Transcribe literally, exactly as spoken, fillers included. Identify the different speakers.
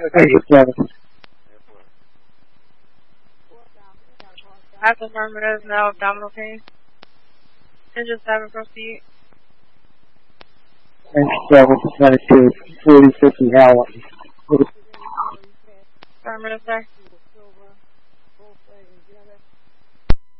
Speaker 1: I have affirmative, no abdominal pain. And just have it proceed.
Speaker 2: And seven, twenty-two, forty, fifty, Allen.
Speaker 1: Affirmative, sir.